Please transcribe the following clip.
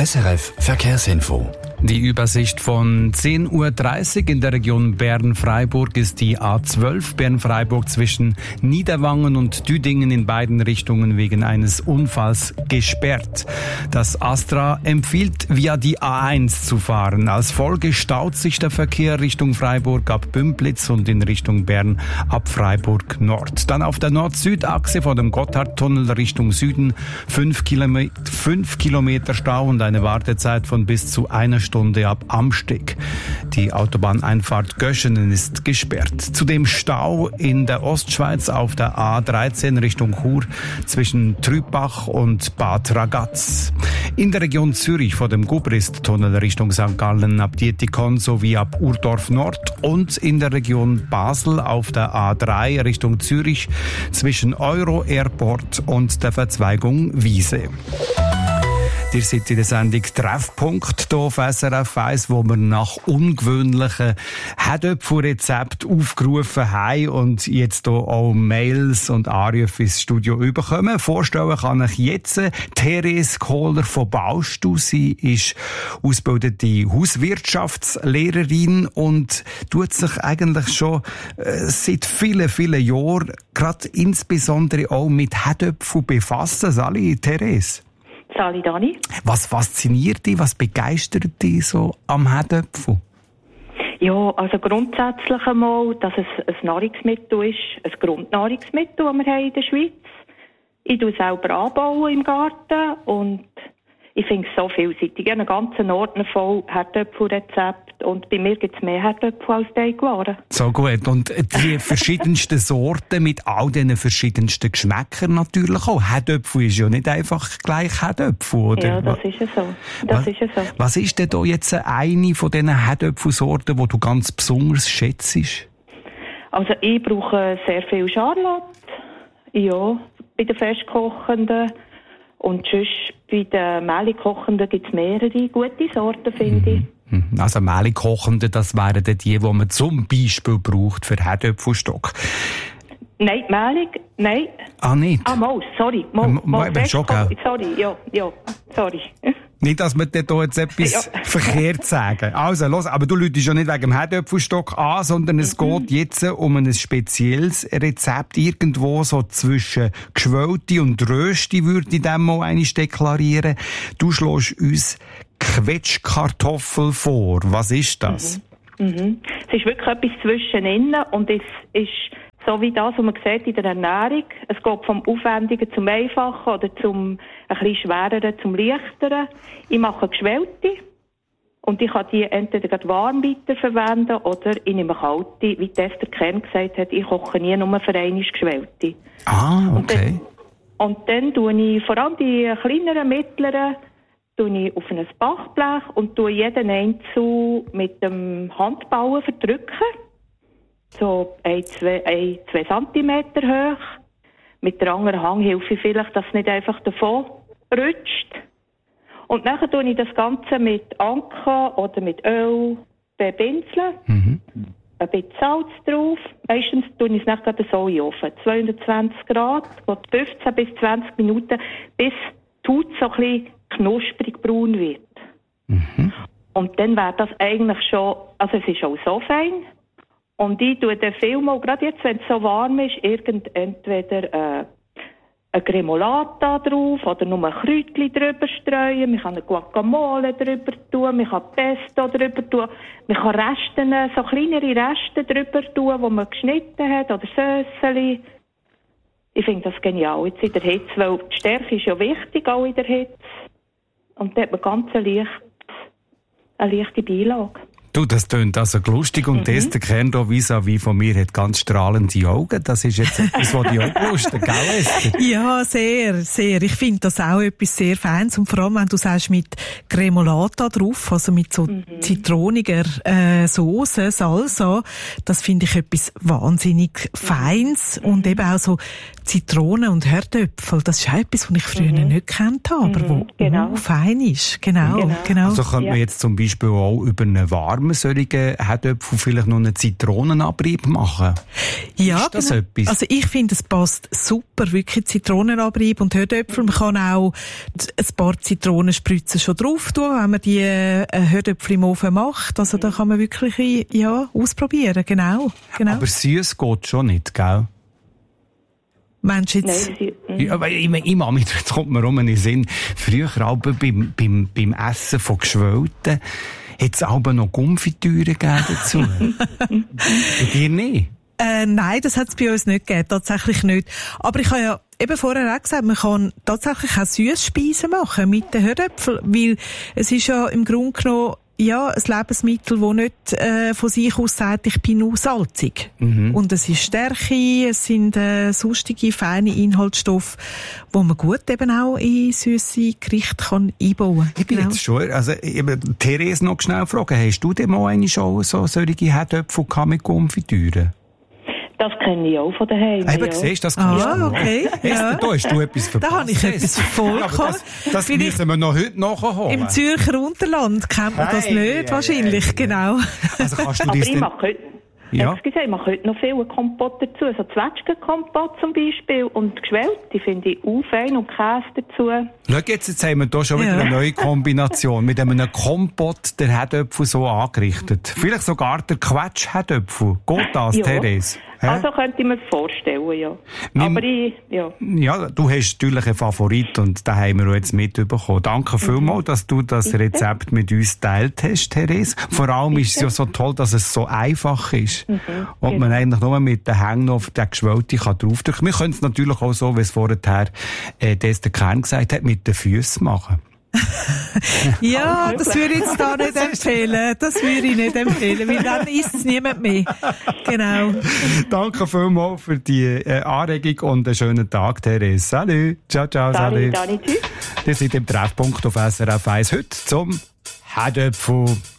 SRF Verkehrsinfo. Die Übersicht von 10.30 Uhr in der Region Bern-Freiburg ist die A12 Bern-Freiburg zwischen Niederwangen und Düdingen in beiden Richtungen wegen eines Unfalls gesperrt. Das ASTRA empfiehlt, via die A1 zu fahren. Als Folge staut sich der Verkehr Richtung Freiburg ab Bümplitz und in Richtung Bern ab Freiburg Nord. Dann auf der Nord-Süd-Achse vor dem Gotthardtunnel Richtung Süden 5 Kilometer Stau und eine Wartezeit von bis zu einer Stunde ab Amsteg. Die Autobahneinfahrt Göschenen ist gesperrt. Zudem Stau in der Ostschweiz auf der A13 Richtung Chur zwischen Trübach und Bad Ragaz. In der Region Zürich vor dem Gubrist-Tunnel Richtung St. Gallen ab Dietikon sowie ab Urdorf Nord und in der Region Basel auf der A3 Richtung Zürich zwischen Euro Airport und der Verzweigung Wiese. Ihr seid in der Sendung Treffpunkt hier auf SRF 1, wo wir nach ungewöhnlichen Herdöpfelrezepten aufgerufen haben und jetzt hier auch Mails und Anrufe ins Studio bekommen. Vorstellen kann ich jetzt Therese Kohler von Baustu. Sie ist ausgebildete Hauswirtschaftslehrerin und tut sich eigentlich schon seit vielen, vielen Jahren gerade insbesondere auch mit Herdöpfeln befassen. Sali, Therese. Sali, Dani. Was fasziniert dich, was begeistert dich so am Herdöpfel? Ja, also grundsätzlich einmal, dass es ein Nahrungsmittel ist, ein Grundnahrungsmittel, das wir haben in der Schweiz. Ich baue selber anbauen im Garten und ich finde es so vielseitig. Ich habe einen ganzen Ordner voll Herdöpfelrezepte und bei mir gibt es mehr Herdöpfel als Teigwaren. So gut. Und die verschiedensten Sorten mit all diesen verschiedensten Geschmäckern natürlich auch. Herdöpfel ist ja nicht einfach gleich Herdöpfel, oder? Ja, das ist ja so. Was ist denn da jetzt eine von diesen Herdöpfelsorten, die du ganz besonders schätzt? Also ich brauche sehr viel Charlotte. Ja, bei den Festkochenden. Und sonst bei den Mehligkochenden gibt es mehrere gute Sorten, finde ich. Also Mehligkochende, das wären die man zum Beispiel braucht für Herdöpfelstock. Nein, mehlig, nein. Ah, nicht? Ah, Maus, sorry. Sorry. Nicht, dass wir dir jetzt etwas verkehrt sagen. Also, los, aber du läutest ja nicht wegen dem Herdöpfelstock an, sondern es geht jetzt um ein spezielles Rezept. Irgendwo so zwischen Geschwellte und Rösti würde ich dem mal einmal deklarieren. Du schlägst uns Quetschkartoffel vor. Was ist das? Es ist wirklich etwas zwischenin und es ist so wie das, was man sieht in der Ernährung. Es geht vom Aufwendigen zum Einfachen oder zum ein bisschen Schwereren zum Leichteren. Ich mache Geschwellte und ich kann die entweder gerade warm weiterverwenden oder ich nehme kalte, wie Esther Kern gesagt hat, ich koche nie nur für einmal Geschwellte. Ah, okay. Und dann tue ich vor allem die kleineren, mittleren tue ich auf ein Backblech und tue jeden einzeln mit dem Handballen verdrücken. So 2 Zentimeter hoch. Mit der anderen Hanghilfe vielleicht, dass es nicht einfach davon rutscht. Und dann tue ich das Ganze mit Anker oder mit Öl bepinseln. Ein bisschen Salz drauf. Meistens tue ich es nachher so in den Ofen. 220 Grad, geht 15 bis 20 Minuten, bis die Haut so ein bisschen knusprig braun wird. Und dann wäre das eigentlich schon, also es ist auch so fein. Und ich tue dann vielmal, gerade jetzt, wenn es so warm ist, entweder eine Gremolata drauf oder nur ein Kräutchen drüber streuen. Man kann eine Guacamole drüber tun, man kann Pesto drüber tun, man kann Reste, so kleinere Reste drüber tun, die man geschnitten hat, oder Sösseli. Ich finde das genial, jetzt in der Hitze, weil die Stärke ist ja wichtig, auch in der Hitze. Und da hat man ganz eine leichte Beilage. Du, das tönt also lustig und Esther Kern hier vis-à-vis von mir hat ganz strahlende Augen. Das ist jetzt etwas, was dich auch lustig, gell, Esther? Ja, sehr, sehr. Ich finde das auch etwas sehr Feines und vor allem, wenn du sagst, mit Gremolata drauf, also mit so zitroniger Sauce, Salsa, das finde ich etwas wahnsinnig Feines und eben auch so Zitronen und Herdöpfel, das ist auch etwas, was ich früher nicht gekannt habe, aber wo fein ist. Genau. Also könnte man jetzt zum Beispiel auch über eine warme man solche Herdöpfel vielleicht noch einen Zitronenabrieb machen? Ja, ist das etwas? Also ich finde, es passt super, wirklich Zitronenabrieb und Herdöpfel. Man kann auch ein paar Zitronenspritzen schon drauf tun, wenn man die Herdöpfel im Ofen macht. Also da kann man wirklich ausprobieren, genau. Aber süß geht schon nicht, gell? Meinst du jetzt? Nein, ja, aber ich mache mich, jetzt kommt mir in den Sinn, früher aber beim Essen von Geschwellten hat es aber noch Konfitüre gegeben dazu. Bei dir nicht? Nein, das hat es bei uns nicht gegeben, tatsächlich nicht. Aber ich habe ja eben vorher auch gesagt, man kann tatsächlich auch Süßspeisen machen mit den Herdöpfeln, weil es ist ja im Grunde genommen ein Lebensmittel, das nicht von sich aus sagt, ich bin nur salzig. Und es ist Stärke, es sind sonstige, feine Inhaltsstoffe, die man gut eben auch in süsse Gerichte kann einbauen kann. Ich bin jetzt schon, also Therese noch schnell fragen, hast du denn mal eine schon so solche Herdöpfel mit Konfitüre? Das kenne ich auch von daheim. Eben, siehst du, das kannst du. Okay. Esther, da hast du etwas verpasst. Da habe ich etwas vollkommen. Das müssen wir noch heute nachholen. Im Zürcher Unterland kennt man das nicht, wahrscheinlich, genau. Also kannst du aber das ich mache heute, ich mache heute noch viel Kompott dazu. So Zwetschgenkompott zum Beispiel und Geschwellte finde ich auch fein und Käse dazu. Schau, jetzt haben wir hier schon wieder eine neue Kombination. Mit einem Kompott der Herdöpfel so angerichtet. Vielleicht sogar der Quetsch-Herdöpfel. Geht das, Therese? Also könnte ich mir das vorstellen, ja. Aber Ja, du hast natürlich einen Favorit und den haben wir jetzt mitbekommen. Danke vielmals, dass du das Rezept mit uns geteilt hast, Therese. Vor allem ist es ja so toll, dass es so einfach ist. Und man eigentlich nur mit den Hängen auf den Geschwellte draufdrücken kann. Wir können es natürlich auch so, wie es vorher der Kern gesagt hat, mit den Füßen machen. Ja, das würde ich jetzt da nicht empfehlen. Das würde ich nicht empfehlen, weil dann isst es niemand mehr. Genau. Danke vielmals für die Anregung und einen schönen Tag, Therese. Salut. Ciao, ciao, salut. Tschüss. Wir sind im Treffpunkt auf SRF 1 heute zum Herdöpfel.